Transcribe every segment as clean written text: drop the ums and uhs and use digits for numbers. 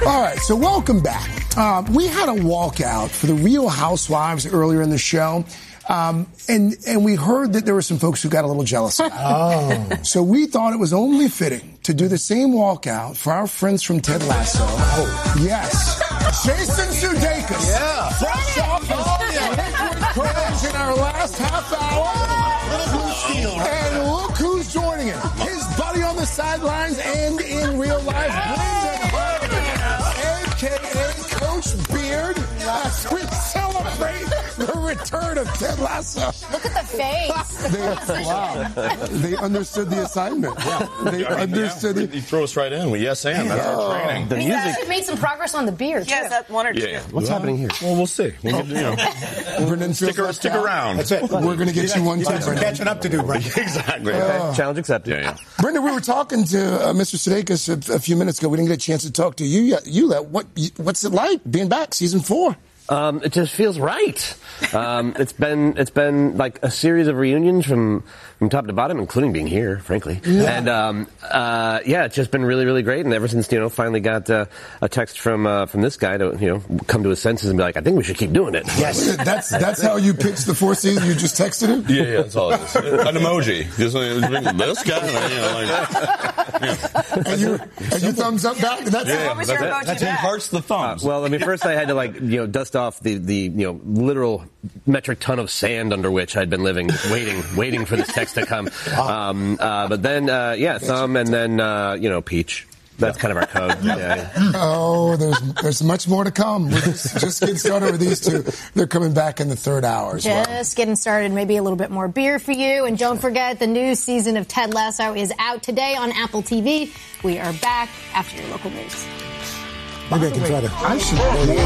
All right, so welcome back. We had a walkout for the Real Housewives earlier in the show. And we heard that there were some folks who got a little jealous about it. So we thought it was only fitting to do the same walkout for our friends from Ted Lasso. Yes. Jason Sudeikis. Yeah. Fresh off his crash in our last half hour. And look who's joining him. His buddy on the sidelines and in real life, Brendan Hardy, a.k.a. Coach Beard, as we celebrate the return of Ted Lasso. Look at the face. Wow. They understood the assignment. Yeah. They understood it. You throw us right in. Yes, and that's our training. The music. Actually made some progress on the beard. Yes, that one or two. Yeah. What's happening here? Well, we'll see. Brendan, stick around. That's it. We're going to get you one too, Brendan. Catching up to do, Brendan. Exactly. Challenge accepted. Yeah. Brendan, we were talking to Mr. Sudeikis a few minutes ago. We didn't get a chance to talk to you yet. What's it like being back, season 4? It just feels right. It's been like a series of reunions from top to bottom, including being here, frankly. Yeah. And it's just been really, really great. And ever since finally got a text from this guy to come to his senses and be like, I think we should keep doing it. Yes, that's how you pitched the 4th season. You just texted him. Yeah, that's all it is. An emoji. Just this guy. And you thumbs up back. That's what was your emoji? That's hearts the thumbs. Well, I mean, first I had to dust off the literal metric ton of sand under which I'd been living, waiting for this text to come. But then, thumb, and then, peach. That's kind of our code. Yeah. Oh, there's much more to come. We're just getting started with these two. They're coming back in the 3rd hour as well. Just getting started. Maybe a little bit more beer for you. And don't forget, the new season of Ted Lasso is out today on Apple TV. We are back after your local news. Maybe I can try to. I should know the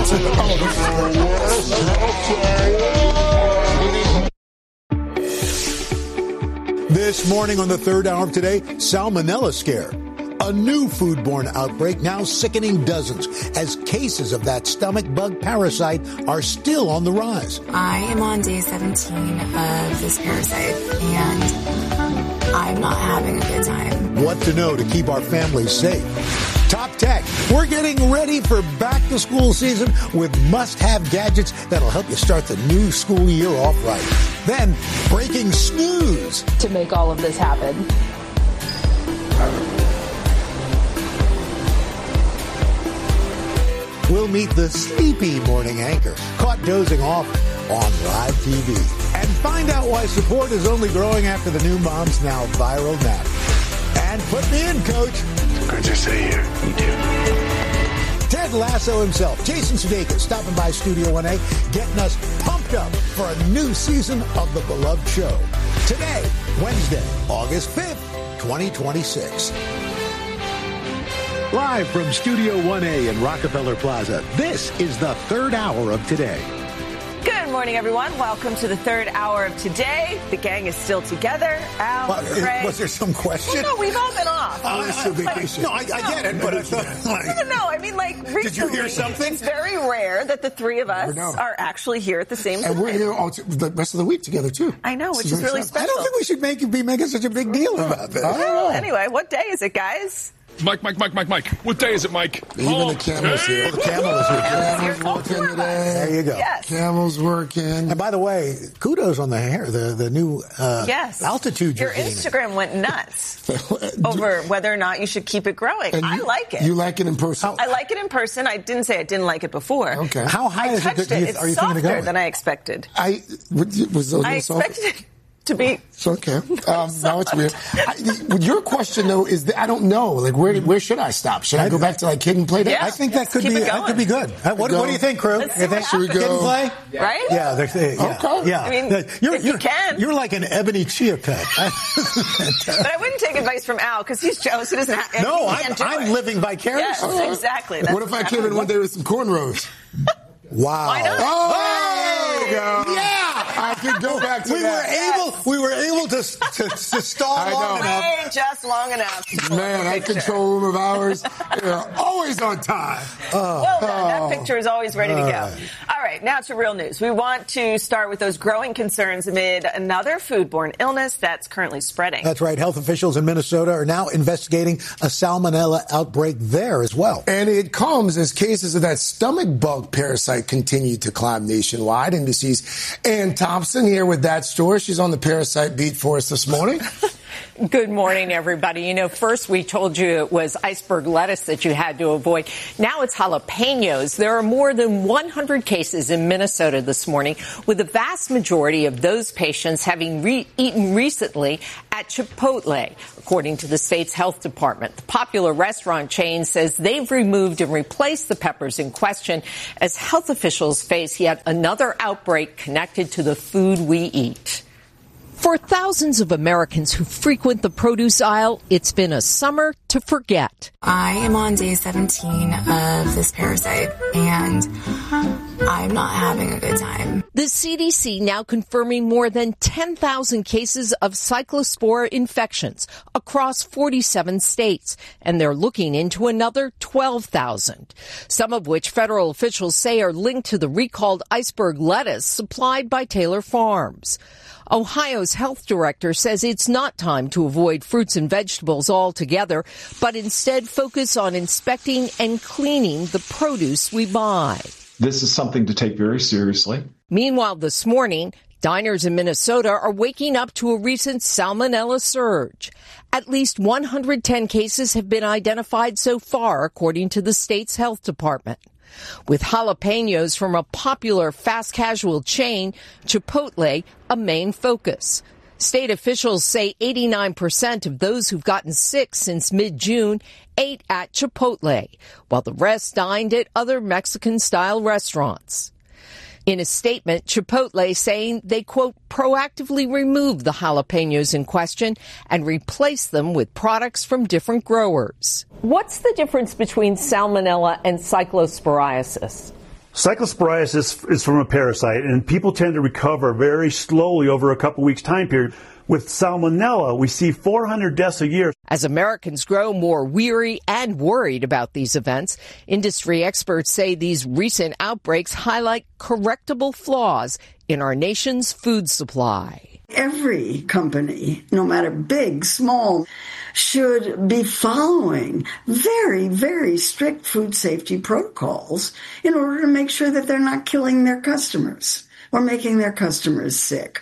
answer. This morning on the 3rd hour of today, salmonella scare. A new foodborne outbreak now sickening dozens as cases of that stomach bug parasite are still on the rise. I am on day 17 of this parasite, and I'm not having a good time. What to know to keep our families safe. Top Tech. We're getting ready for back-to-school season with must-have gadgets that'll help you start the new school year off right. Then, breaking snooze. To make all of this happen. We'll meet the sleepy morning anchor, caught dozing off on live TV. And find out why support is only growing after the new Mom's Now viral nap. And put me in, Coach. Good to see you. You too. Ted Lasso himself, Jason Sudeikis, stopping by Studio 1A, getting us pumped up for a new season of the beloved show. Today, Wednesday, August 5th, 2026. Live from Studio 1A in Rockefeller Plaza, this is the 3rd hour of today. Good morning, everyone. Welcome to the 3rd hour of today. The gang is still together. Al, Craig. Was there some question? Well, no, we've all been off. No, I get it, but I thought... No, I mean, recently, did you hear something? It's very rare that the 3 of us are actually here at the same time. And we're here all the rest of the week together, too. I know, which is really special. I don't think we should be making such a big deal about this. Well, anyway, what day is it, guys? Mike. What day is it, Mike? Even the camel's here. The camel's here. Camel's working today. There you go. Yes. Camel's working. And by the way, kudos on the hair, the new altitude you're Your Instagram went nuts over whether or not you should keep it growing. I like it. You like it in person? I like it in person. I didn't say I didn't like it before. Okay. How high is it? It's softer than I expected. I expected it to be. It's okay. Now it's weird. Your question though is that I don't know. Where should I stop? Should I go back to Kid and Play? Yeah, I think that could be good. What do you think, crew? Should we go? Kid and Play? Right? Yeah. Okay. Yeah. I mean, if you can. You're like an ebony chia pet. But I wouldn't take advice from Al because he's jealous. He doesn't have. No, I'm living vicariously. Yes, exactly. What if I came in one day with some cornrows? Wow. Why not? Oh, there you go. Yeah. I could go back to We were able to stall long enough. Just long enough. Man, that control room of ours, they're always on time. Well done. That picture is always ready to go. All right, now to real news. We want to start with those growing concerns amid another foodborne illness that's currently spreading. That's right. Health officials in Minnesota are now investigating a salmonella outbreak there as well. And it comes as cases of that stomach bug parasite continue to climb nationwide. NBC's Ann Thompson here with that story. She's on the parasite beat for us this morning. Good morning, everybody. You know, first we told you it was iceberg lettuce that you had to avoid. Now it's jalapenos. There are more than 100 cases in Minnesota this morning, with the vast majority of those patients having eaten recently at Chipotle, according to the state's health department. The popular restaurant chain says they've removed and replaced the peppers in question as health officials face yet another outbreak connected to the food we eat. For thousands of Americans who frequent the produce aisle, it's been a summer to forget. I am on day 17 of this parasite, and I'm not having a good time. The CDC now confirming more than 10,000 cases of cyclospora infections across 47 states, and they're looking into another 12,000, some of which federal officials say are linked to the recalled iceberg lettuce supplied by Taylor Farms. Ohio's health director says it's not time to avoid fruits and vegetables altogether, but instead focus on inspecting and cleaning the produce we buy. This is something to take very seriously. Meanwhile, this morning, diners in Minnesota are waking up to a recent salmonella surge. At least 110 cases have been identified so far, according to the state's health department. With jalapenos from a popular fast casual chain, Chipotle, a main focus. State officials say 89% of those who've gotten sick since mid-June ate at Chipotle, while the rest dined at other Mexican-style restaurants. In a statement, Chipotle saying they, quote, proactively removed the jalapenos in question and replaced them with products from different growers. What's the difference between salmonella and cyclosporiasis? Cyclosporiasis is from a parasite, and people tend to recover very slowly over a couple weeks time period. With salmonella, we see 400 deaths a year. As Americans grow more weary and worried about these events, industry experts say these recent outbreaks highlight correctable flaws in our nation's food supply. Every company, no matter big, small, should be following very, very strict food safety protocols in order to make sure that they're not killing their customers or making their customers sick.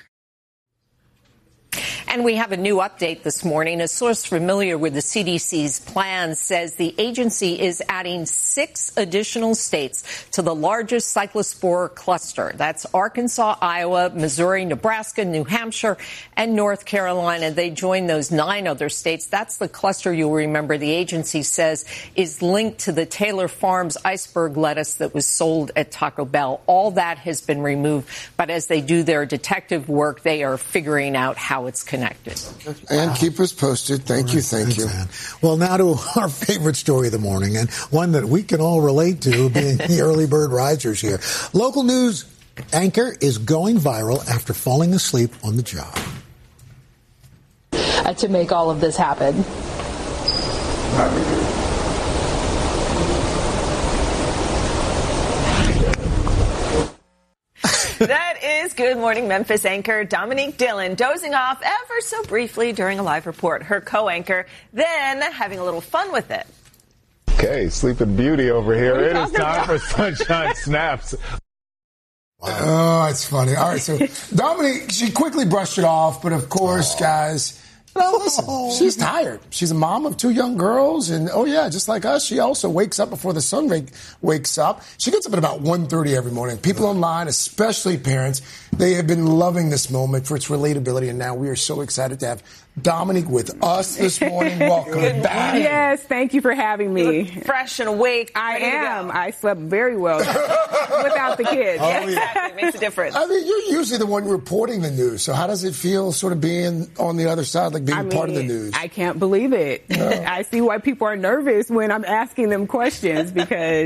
And we have a new update this morning. A source familiar with the CDC's plans says the agency is adding 6 additional states to the largest cyclospora cluster. That's Arkansas, Iowa, Missouri, Nebraska, New Hampshire, and North Carolina. They join those 9 other states. That's the cluster, you'll remember, the agency says is linked to the Taylor Farms iceberg lettuce that was sold at Taco Bell. All that has been removed, but as they do their detective work, they are figuring out how it's connected. And keep us posted. Thank you. Ann. Well, now to our favorite story of the morning, and one that we can all relate to, being the early bird risers here. Local news anchor is going viral after falling asleep on the job. To make all of this happen. That is Good Morning Memphis anchor Dominique Dillon dozing off ever so briefly during a live report. Her co-anchor then having a little fun with it. Okay, Sleeping Beauty over here. It is time for Sunshine Snaps. Oh, it's funny. All right, so Dominique, she quickly brushed it off, but of course, guys, well, listen, she's tired. She's a mom of 2 young girls, and just like us, she also wakes up before the sun wakes up. She gets up at about 1:30 every morning. People online, especially parents, they have been loving this moment for its relatability, and now we are so excited to have Dominique with us this morning. Welcome back. Yes, thank you for having me. Fresh and awake. I am. I slept very well without the kids. Oh, yeah. Exactly. It makes a difference. I mean, you're usually the one reporting the news, so how does it feel sort of being on the other side, like being part of the news? I can't believe it. I see why people are nervous when I'm asking them questions because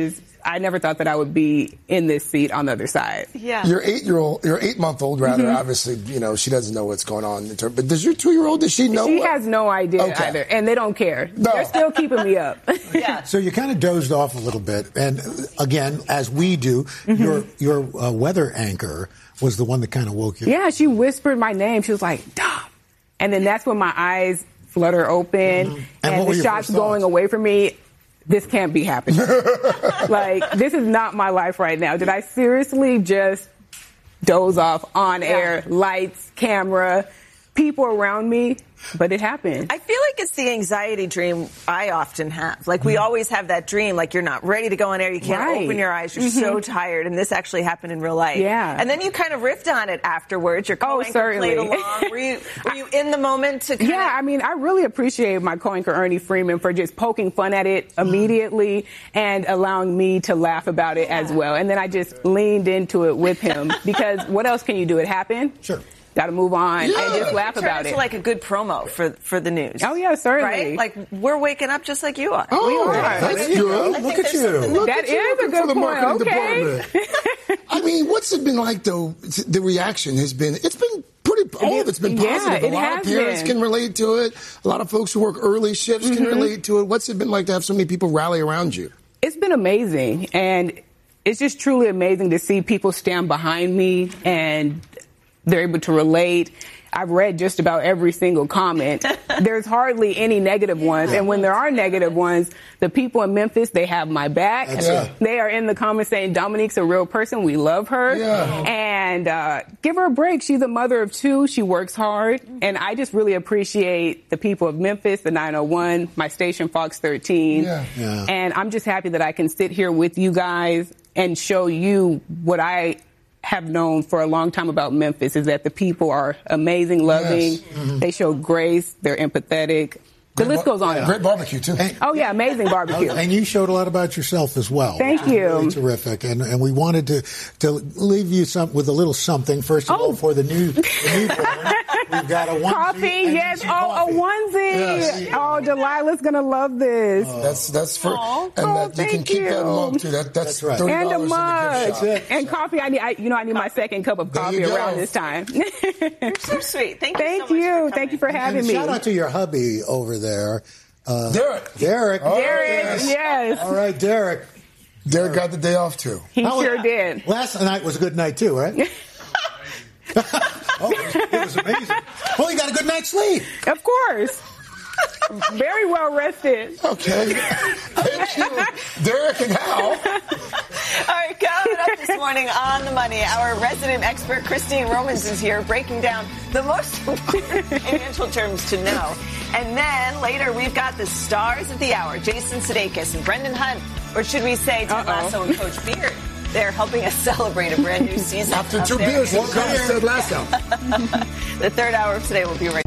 I never thought that I would be in this seat on the other side. Yeah. Your 8-month-old, rather, obviously, she doesn't know what's going on. But does your 2-year-old, does she know? She has no idea either, and they don't care. No. They're still keeping me up. Yeah. So you kind of dozed off a little bit. And again, as we do, your weather anchor was the one that kind of woke you up. Yeah, she whispered my name. She was like, Dom. And then that's when my eyes flutter open and the shot's going away from me. This can't be happening. Like, this is not my life right now. Did I seriously just doze off on air, lights, camera, people around me? But it happened. I feel like it's the anxiety dream I often have. Like, we always have that dream, like you're not ready to go on air, you can't open your eyes, you're so tired, and this actually happened in real life. Yeah. And then you kind of riffed on it afterwards. Your co-anchor played along. Were you in the moment to kind of... Yeah, I mean, I really appreciate my co-anchor Ernie Freeman for just poking fun at it immediately and allowing me to laugh about it as well. And then I just leaned into it with him because what else can you do? It happened. Sure. Got to move on and just laugh about it. It's like a good promo for the news. Oh, yeah, certainly. Right? Like, we're waking up just like you are. Oh, we are. That's good. Look at you. That is a good point. Okay. I mean, what's it been like, though? The reaction has been, it's been pretty, all of it's been positive. A lot of parents can relate to it. A lot of folks who work early shifts can relate to it. What's it been like to have so many people rally around you? It's been amazing. And it's just truly amazing to see people stand behind me and they're able to relate. I've read just about every single comment. There's hardly any negative ones. And when there are negative ones, the people in Memphis, they have my back. They are in the comments saying, Dominique's a real person. We love her. And give her a break. She's a mother of 2. She works hard. And I just really appreciate the people of Memphis, the 901, my station, Fox 13. And I'm just happy that I can sit here with you guys and show you what I have known for a long time about Memphis, is that the people are amazing, loving. They show grace. They're empathetic. The list goes on. Great barbecue, too. Oh, yeah, amazing barbecue. And you showed a lot about yourself as well. Thank you. Really terrific. And we wanted to leave you with a little something. First of all, for the newborn, we've got a onesie. Coffee, yes. A onesie. Yes. Oh, Delilah's going to love this. That's for, and you can keep that mug, too. That's right. $30 and a mug. In the and coffee. I need my second cup of coffee around this time. You're so sweet. Thank you so much. Thank you for having me. Shout out to your hubby over there. Derek. Yes. All right, Derek. Derek got the day off, too. He sure did. Last night was a good night, too, right? It was amazing. Well, you got a good night's sleep. Of course. Very well rested. Okay. Thank you, Derek and Hal. All right, coming up this morning on The Money, our resident expert, Christine Romans, is here breaking down the most important financial terms to know. And then later, we've got the stars of the hour, Jason Sudeikis and Brendan Hunt, or should we say Ted Lasso and Coach Beard. They're helping us celebrate a brand new season. After 2 beers, what Ted Lasso. The third hour of today will be right